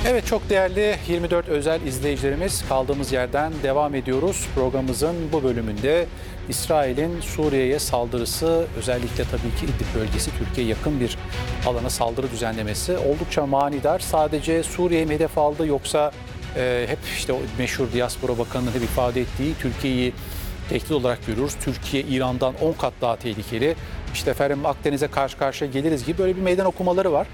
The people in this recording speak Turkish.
Evet, çok değerli 24 özel izleyicilerimiz, kaldığımız yerden devam ediyoruz. Programımızın bu bölümünde İsrail'in Suriye'ye saldırısı, özellikle tabii ki İdlib bölgesi, Türkiye'ye yakın bir alana saldırı düzenlemesi oldukça manidar. Sadece Suriye'yi mi hedef aldı, yoksa hep işte o meşhur Diaspora Bakanı'nın hep ifade ettiği Türkiye'yi tehdit olarak görüyoruz. Türkiye İran'dan 10 kat daha tehlikeli. İşte efendim Akdeniz'e karşı karşıya geliriz gibi böyle bir meydan okumaları var.